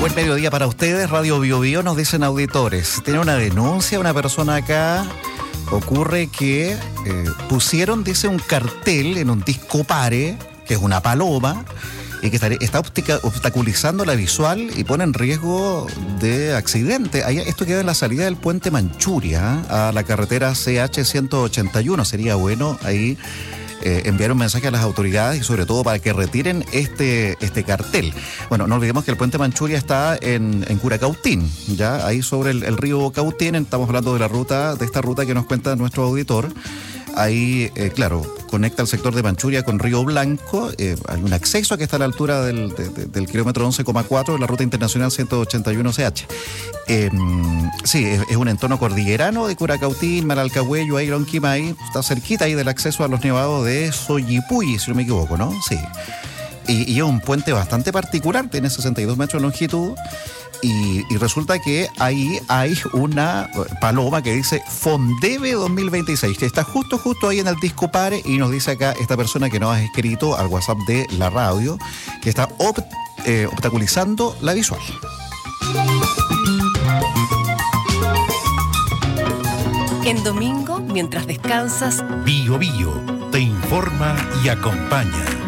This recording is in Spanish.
Buen mediodía para ustedes. Radio Bio Bio, nos dicen auditores. Tiene una denuncia una persona acá. Ocurre que pusieron, dice, un cartel en un disco pare, que es una paloma, y que está obstaculizando la visual y pone en riesgo de accidente. Esto queda en la salida del puente Manchuria a la carretera CH 181. Sería bueno ahí enviar un mensaje a las autoridades y sobre todo para que retiren este cartel. Bueno, no olvidemos que el puente Manchuria está en Curacautín, ya ahí sobre el río Cautín. Estamos hablando de esta ruta que nos cuenta nuestro auditor. Ahí, claro, conecta el sector de Manchuria con Río Blanco. Hay un acceso que está a la altura del kilómetro 11,4 de la ruta internacional 181CH. Sí, es un entorno cordillerano de Curacautín, Maralcahuello, ahí Lonquimay. Está cerquita ahí del acceso a los nevados de Soyipuy, si no me equivoco, ¿no? Sí. Y es un puente bastante particular, tiene 62 metros de longitud. Y resulta que ahí hay una paloma que dice Fondeve 2026, que está justo ahí en el disco pare, y nos dice acá esta persona que nos ha escrito al WhatsApp de la radio que está obstaculizando la visual. En domingo, mientras descansas, Bio Bio te informa y acompaña.